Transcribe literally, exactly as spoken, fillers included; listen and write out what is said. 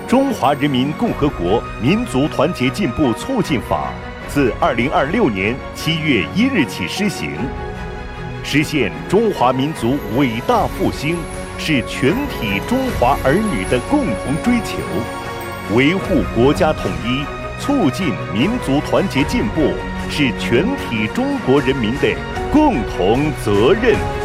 中华人民共和国民族团结进步促进法》自二零二六年七月一日起施行。实现中华民族伟大复兴是全体中华儿女的共同追求，维护国家统一、促进民族团结进步是全体中国人民的共同责任。